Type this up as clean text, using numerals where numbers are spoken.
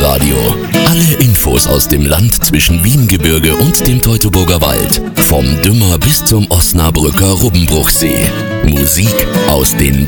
Live-Radio. Alle Infos aus dem Land zwischen Wiengebirge und dem Teutoburger Wald. Vom Dümmer bis zum Osnabrücker Rubbenbruchsee. Musik aus den